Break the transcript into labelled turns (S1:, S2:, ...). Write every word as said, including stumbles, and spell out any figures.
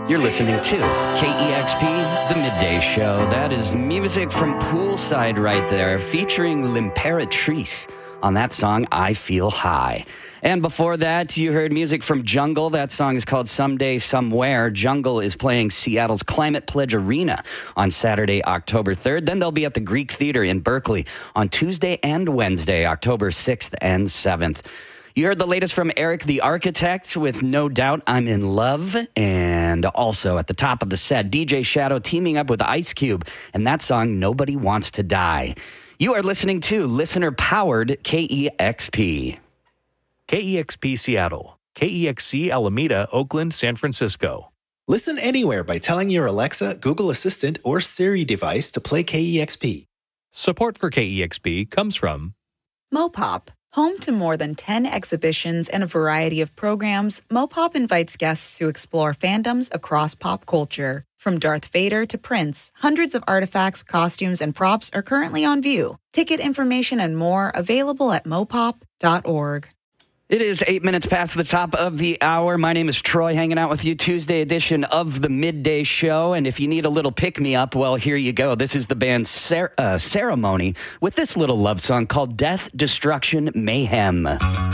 S1: You're listening to K E X P, The Midday Show. That is music from Poolside right there, featuring L'Imperatrice on that song, I Feel High. And before that, you heard music from Jungle. That song is called Someday Somewhere. Jungle is playing Seattle's Climate Pledge Arena on Saturday, October third. Then they'll be at the Greek Theater in Berkeley on Tuesday and Wednesday, October sixth and seventh. You heard the latest from Eric the Architect with No Doubt I'm in Love. And also at the top of the set, D J Shadow teaming up with Ice Cube and that song, Nobody Wants to Die. You are listening to listener-powered K E X P.
S2: K E X P Seattle, K E X C Alameda, Oakland, San Francisco.
S3: Listen anywhere by telling your Alexa, Google Assistant, or Siri device to play K E X P.
S2: Support for K E X P comes from
S4: Mopop. Home to more than ten exhibitions and a variety of programs, Mopop invites guests to explore fandoms across pop culture. From Darth Vader to Prince, hundreds of artifacts, costumes, and props are currently on view. Ticket information and more available at mopop dot org.
S1: It is eight minutes past the top of the hour. My name is Troy, hanging out with you, Tuesday edition of the Midday Show. And if you need a little pick-me-up, well, here you go. This is the band Cer- uh, Ceremony with this little love song called Death, Destruction, Mayhem.